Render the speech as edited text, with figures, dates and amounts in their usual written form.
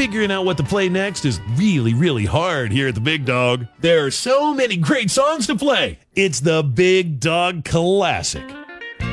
figuring out what to play next is really, really hard here at the Big Dog. There are so many great songs to play. It's the Big Dog Classic.